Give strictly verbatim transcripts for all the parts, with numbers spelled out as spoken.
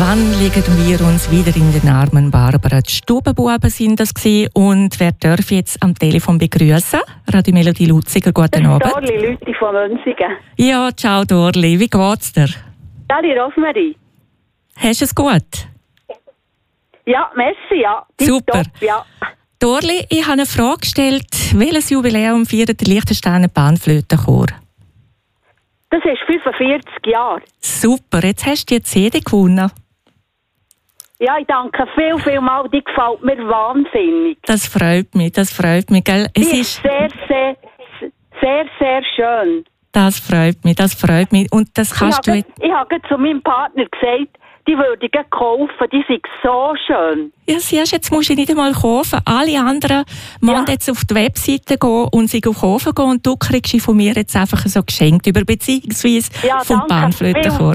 dann legen wir uns wieder in den Armen Barbara. Die Stubenbuben sind das gewesen. Und wer darf jetzt am Telefon begrüßen? Radio Melodie Lutziger, guten Abend. Dorli, Leute von Münzigen. Ja, ciao Dorli, wie geht's dir? Sali Rosmarie. Hast du es gut? Ja, merci, ja. Super. Top, ja. Dorli, ich habe eine Frage gestellt. Welches Jubiläum feiert der Liechtensteiner Panflötenchor? Das ist fünfundvierzig Jahre. Super, jetzt hast du die C D gewonnen. Ja, ich danke viel, viel mal. Die gefällt mir wahnsinnig. Das freut mich, das freut mich, gell? Es Die ist ist sehr, sehr, sehr, sehr schön. Das freut mich, das freut mich. Und das kannst ich du habe, jetzt... ich habe zu meinem Partner gesagt, die würde ich kaufen, die sind so schön. Ja, siehst, jetzt musst du nicht einmal kaufen. Alle anderen müssen Ja. jetzt auf die Webseite gehen und sie kaufen gehen und du kriegst sie von mir jetzt einfach so geschenkt über, beziehungsweise Ja, vom danke Panflötenchor.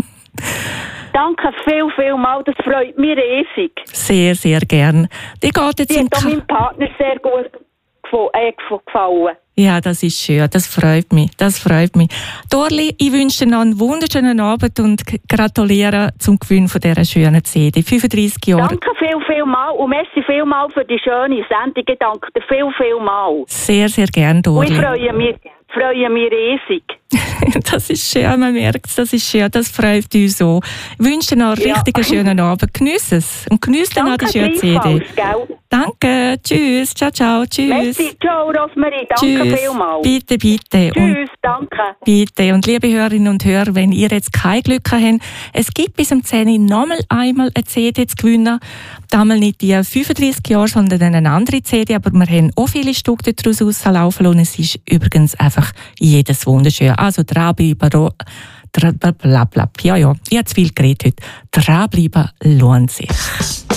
Danke viel, viel mal. Das freut mich riesig. Sehr, sehr gern. Die geht jetzt Die in hat auch Ka- meinem Partner sehr gut gefo- äh, gefallen. Ja, das ist schön. Das freut mich. Das freut mich. Dorli, ich wünsche dir noch einen wunderschönen Abend und g- gratuliere zum Gewinn von dieser schönen C D. fünfunddreissig Jahre. Danke viel, viel mal und merci viel mal für die schöne Sendung. Ich danke dir viel, viel mal. Sehr, sehr gern, Und Dorli. ich freue mich, freue mich riesig. Das ist schön, man merkt es, das ist schön, das freut uns so. Ich wünsche dir noch einen Ja. richtig schönen Abend. Geniess es und geniess dann noch die schöne C D. gleichfalls, gell? Danke, tschüss, ciao, ciao, tschüss. Merci, ciao Rosmarie, danke Tschüss. vielmals. Bitte, bitte. Und Tschüss, danke. bitte. Und liebe Hörerinnen und Hörer, wenn ihr jetzt kein Glück habt, es gibt bis um zehn Uhr nochmal einmal eine C D zu gewinnen. Damals nicht die fünfunddreissig Jahre, sondern eine andere C D, aber wir haben auch viele Stücke daraus rauslaufen und es ist übrigens einfach jedes wunderschön. Also dranbleiben, ro- dra- bla bla bla. Ja, ja, ich habe zu viel geredet heute. Dranbleiben lohnt sich.